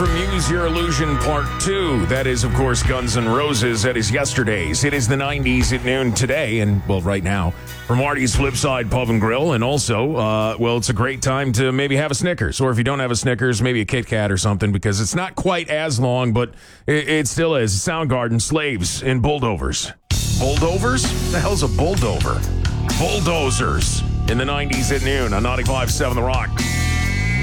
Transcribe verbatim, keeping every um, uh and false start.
from Use Your Illusion Part two. That is, of course, Guns N' Roses. That is yesterday's. It is the nineties at noon today, and, well, right now, for Marty's Flipside Pub and Grill. And also, uh, well, it's a great time to maybe have a Snickers. Or if you don't have a Snickers, maybe a Kit Kat or something, because it's not quite as long, but it, it still is. Soundgarden, Slaves, and Bulldovers. Bulldovers? The hell's a bulldover? Bulldozers in the nineties at noon on ninety-five point seven The Rock.